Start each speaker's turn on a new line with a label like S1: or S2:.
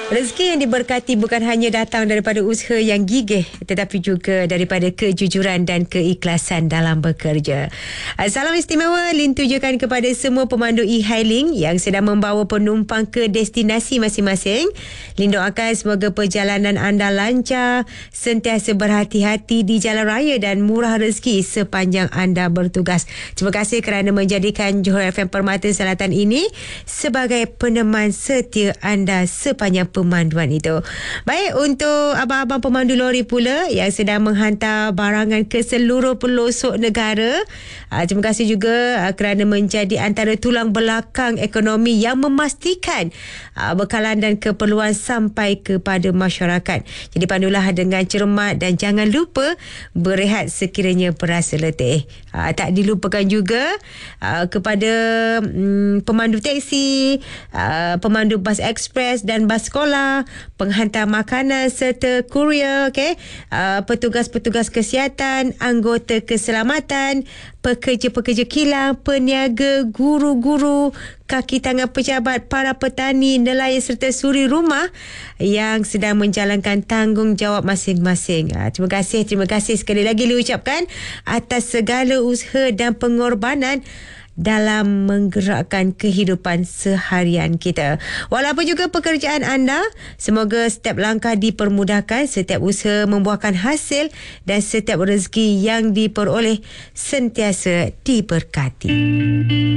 S1: Rezeki yang diberkati bukan hanya datang daripada usaha yang gigih, tetapi juga daripada kejujuran dan keikhlasan dalam bekerja. Salam istimewa lintujukan kepada semua pemandu e-hailing yang sedang membawa penumpang ke destinasi masing-masing. Lindoakan semoga perjalanan anda lancar, sentiasa berhati-hati di jalan raya dan murah rezeki sepanjang anda bertugas. Terima kasih kerana menjadikan Johor FM Permata Selatan ini sebagai peneman setia anda sepanjang pemanduan itu. Baik, untuk abang-abang pemandu lori pula yang sedang menghantar barangan ke seluruh pelosok negara, terima kasih juga kerana menjadi antara tulang belakang ekonomi yang memastikan bekalan dan keperluan sampai kepada masyarakat. Jadi pandulah dengan cermat dan jangan lupa berehat sekiranya berasa letih. Tak dilupakan juga kepada pemandu teksi, pemandu bas ekspres dan bas sekolah, penghantar makanan serta kurier, petugas-petugas kesihatan, anggota keselamatan, pekerja-pekerja kilang, peniaga, guru-guru, kaki tangan pejabat, para petani, nelayan serta suri rumah yang sedang menjalankan tanggungjawab masing-masing. Terima kasih sekali lagi diucapkan atas segala usaha dan pengorbanan dalam menggerakkan kehidupan seharian kita. Walaupun juga pekerjaan anda, semoga setiap langkah dipermudahkan, setiap usaha membuahkan hasil dan setiap rezeki yang diperoleh sentiasa diberkati.